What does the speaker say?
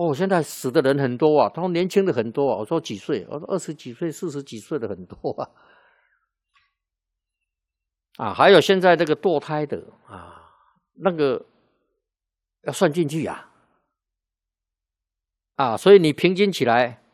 哦，现在死的人很多啊，他说年轻的很多啊。我说几岁？我说20几岁、40几岁的很多啊。啊，还有现在这个堕胎的啊，那个要算进去啊。啊，所以你平均起来，